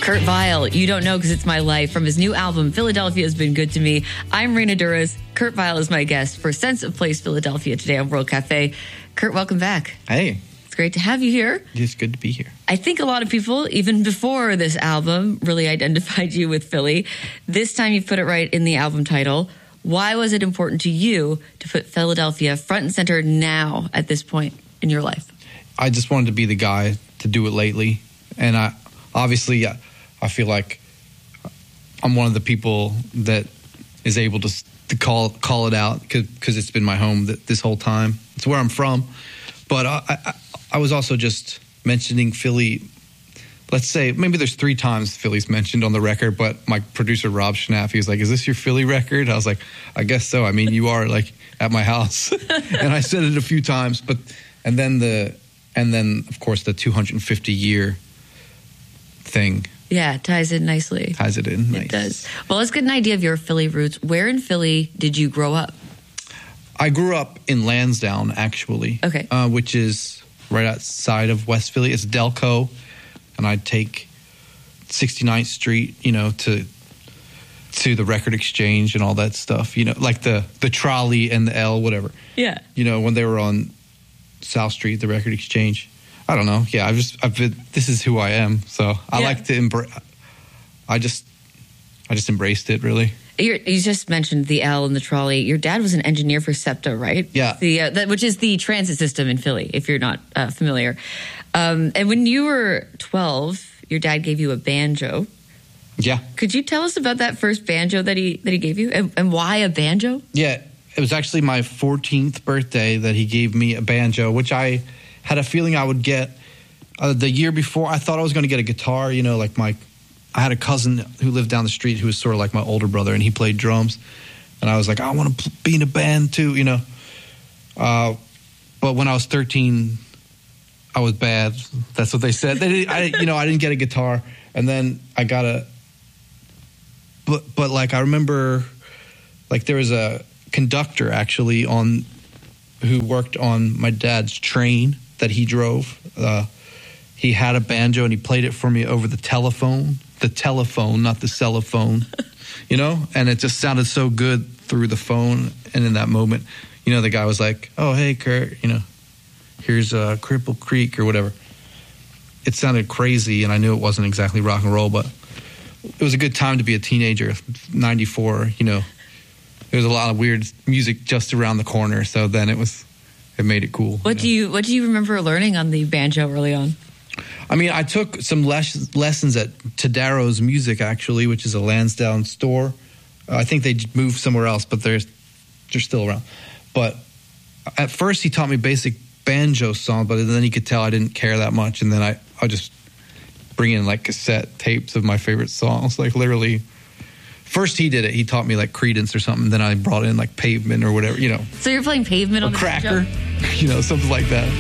Kurt Vile, You Don't Know Because It's My Life, from his new album, Philadelphia Has Been Good to Me. I'm Raina Duras. Kurt Vile is my guest for Sense of Place Philadelphia today on World Cafe. Kurt, welcome back. Hey. It's great to have you here. It's good to be here. I think a lot of people, even before this album, really identified you with Philly. This time you've put it right in the album title. Why was it important to you to put Philadelphia front and center now at this point in your life? I just wanted to be the guy to do it lately. And I feel like I'm one of the people that is able to call it out because it's been my home this whole time. It's where I'm from. But I was also just mentioning Philly. Let's say maybe there's 3 times Philly's mentioned on the record, but my producer, Rob Schnapp, he was like, is this your Philly record? I was like, I guess so. I mean, you are like at my house. And I said it a few times, and then of course the 250-year thing. Yeah, it ties in nicely. Nice. It does. Well, let's get an idea of your Philly roots. Where in Philly did you grow up? I grew up in Lansdowne, actually. Okay. Which is right outside of West Philly. It's Delco, and I'd take 69th Street, to the Record Exchange and all that stuff. Like the trolley and the L, whatever. Yeah. When they were on South Street, the Record Exchange. I don't know. Yeah, this is who I am. So I like to embrace. I just embraced it, really. You just mentioned the L and the trolley. Your dad was an engineer for SEPTA, right? Yeah. Which is the transit system in Philly, if you're not familiar. And when you were 12, your dad gave you a banjo. Yeah. Could you tell us about that first banjo that he gave you, and why a banjo? Yeah, it was actually my 14th birthday that he gave me a banjo, which I had a feeling I would get the year before. I thought I was going to get a guitar, I had a cousin who lived down the street who was sort of like my older brother, and he played drums. And I was like, I want to be in a band too, But when I was 13, I was bad. That's what they said. I didn't get a guitar. And then I got but I remember, there was a conductor actually who worked on my dad's train that he drove. He had a banjo and he played it for me over the telephone, not the cellophone, and it just sounded so good through the phone. And in that moment, the guy was like, oh, hey, Kurt, here's Cripple Creek or whatever. It sounded crazy, and I knew it wasn't exactly rock and roll, but it was a good time to be a teenager. 94, there was a lot of weird music just around the corner. So then it made it cool. What do you remember learning on the banjo early on? I mean, I took some lessons at Tadero's Music, actually, which is a Lansdowne store. I think they moved somewhere else, but they're still around. But at first, he taught me basic banjo song, but then he could tell I didn't care that much. And then I just bring in cassette tapes of my favorite songs, literally. First, he did it. He taught me Creedence or something. Then I brought in Pavement or whatever, So you're playing Pavement on the Cracker, banjo? Something like that.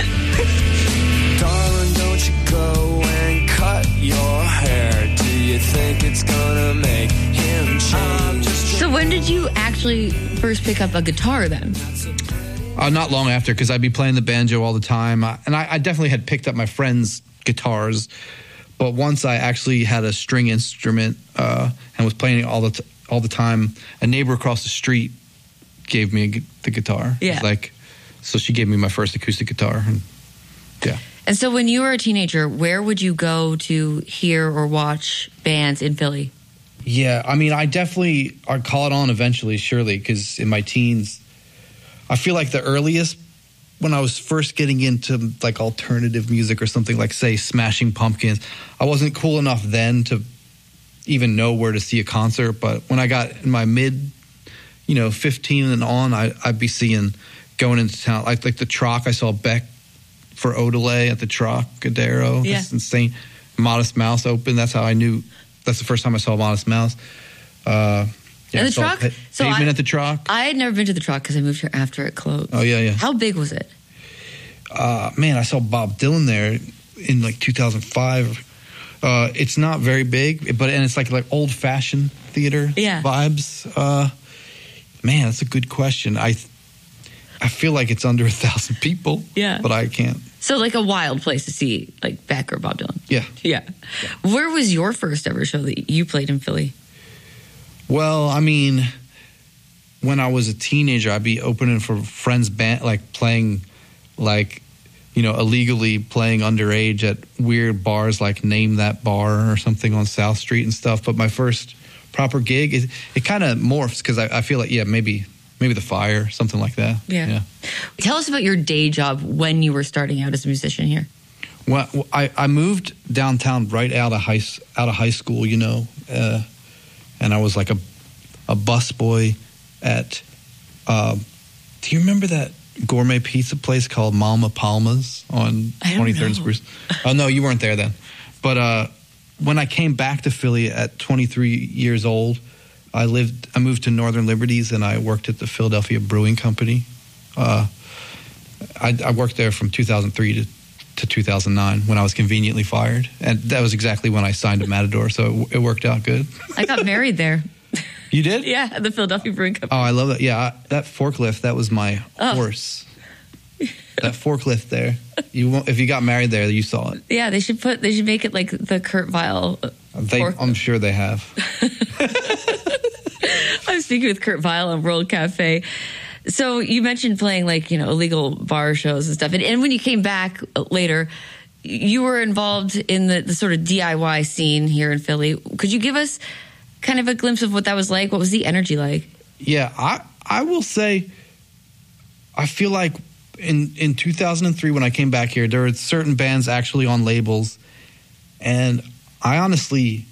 Darling, don't you go and cut your hair. Do you think it's gonna make him change? So when did you actually first pick up a guitar then? Not long after, because I'd be playing the banjo all the time. And I definitely had picked up my friends' guitars. But once I actually had a string instrument and was playing it all the time, a neighbor across the street gave me the guitar. Yeah. So she gave me my first acoustic guitar. And yeah. And so when you were a teenager, where would you go to hear or watch bands in Philly? Yeah, I mean, I'd call it on eventually, surely, because in my teens, I feel like the earliest, when I was first getting into alternative music or something say Smashing Pumpkins, I wasn't cool enough then to even know where to see a concert. But when I got in my mid, 15 and on, I'd be going into town. Like the Troc, I saw Beck for Odelay at the Trocadero. Yeah. That's insane. Modest Mouse open. That's how I knew. That's the first time I saw Modest Mouse. And the Troc? Pavement at the Troc. I had never been to the Troc because I moved here after it closed. Oh, yeah. How big was it? Man, I saw Bob Dylan there in 2005. It's not very big, and it's like old-fashioned theater vibes. Man, that's a good question. I feel like it's under 1,000 people. Yeah. But I can't. So like a wild place to see like Beck or Bob Dylan. Yeah. Yeah. Where was your first ever show that you played in Philly? Well, I mean, when I was a teenager, I'd be opening for friends' band, like playing, like, you know, illegally playing underage at weird bars like Name That Bar or something on South Street and stuff. But my first proper gig, it kind of morphs because I feel like, maybe the Fire, something like that. Yeah. Tell us about your day job when you were starting out as a musician here. Well, I moved downtown right out of high school, you know, and I was like a busboy at. Do you remember that gourmet pizza place called Mama Palma's on 23rd and Spruce? Oh no, you weren't there then. But when I came back to Philly at 23 years old, I moved to Northern Liberties and I worked at the Philadelphia Brewing Company. I worked there from 2003 to 2009 when I was conveniently fired. And that was exactly when I signed to Matador, so it worked out good. I got married there. You did? Yeah, at the Philadelphia Brewing Company. Oh, I love that. Yeah, that forklift, that was my horse. That forklift there. If you got married there, you saw it. Yeah, they should make it like the Kurt Vile. I'm sure they have. I'm speaking with Kurt Vile on World Cafe. So you mentioned playing like, you know, illegal bar shows and stuff. And when you came back later, you were involved in the sort of DIY scene here in Philly. Could you give us kind of a glimpse of what that was like? What was the energy like? Yeah, I will say, I feel like in 2003 when I came back here, there were certain bands actually on labels. And I honestly,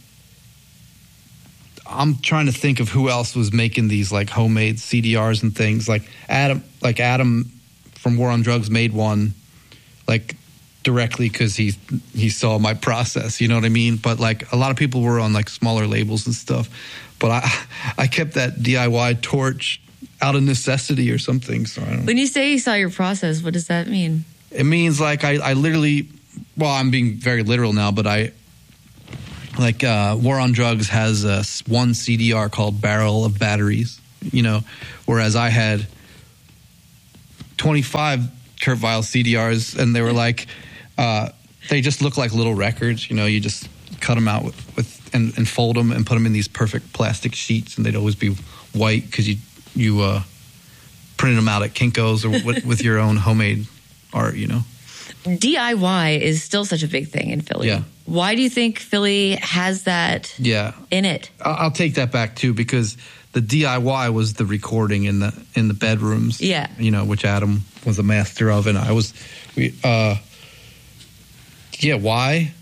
I'm trying to think of who else was making these like homemade CDRs and things. Like Adam from War on Drugs made one like directly because he saw my process, you know what I mean? But like a lot of people were on like smaller labels and stuff. But I kept that DIY torch out of necessity or something. So I don't know. When you say you saw your process, what does that mean? It means like I literally, well, I'm being very literal now, but War on Drugs has one CDR called Barrel of Batteries, you know, whereas I had 25 Kurt Vile CDRs, and they were like, they just look like little records, you know, you just cut them out and fold them and put them in these perfect plastic sheets, and they'd always be white because you printed them out at Kinko's or with your own homemade art, you know. DIY is still such a big thing in Philly. Yeah. Why do you think Philly has that in it? I'll take that back too, because the DIY was the recording in the bedrooms. Yeah. You know, which Adam was a master of, and why?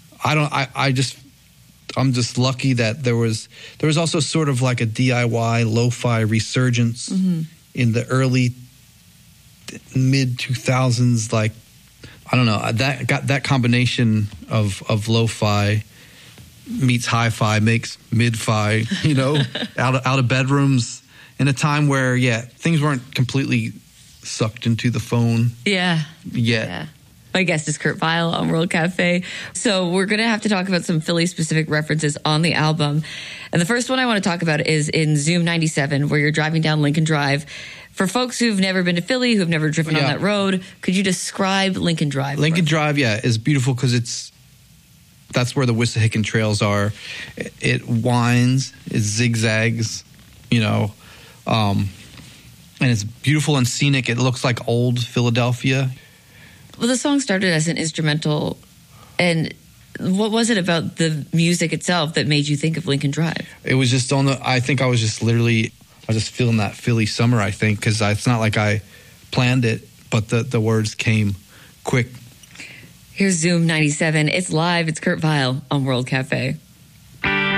I'm just lucky that there was also sort of like a DIY lo-fi resurgence in the early mid 2000s, like, I don't know, that combination of lo-fi meets hi-fi makes mid-fi, you know, out of bedrooms in a time where, things weren't completely sucked into the phone. Yeah. Yet. Yeah. My guest is Kurt Vile on World Cafe. So we're going to have to talk about some Philly-specific references on the album. And the first one I want to talk about is in Zoom 97, where you're driving down Lincoln Drive. For folks who've never been to Philly, who've never driven on that road, could you describe Lincoln Drive? Lincoln Drive, is beautiful because that's where the Wissahickon trails are. It winds, it zigzags, you know, and it's beautiful and scenic. It looks like old Philadelphia. Well, the song started as an instrumental, and what was it about the music itself that made you think of Lincoln Drive? It was just I was just feeling that Philly summer, I think, because it's not like I planned it, but the words came quick. Here's Zoom 97. It's live. It's Kurt Vile on World Cafe.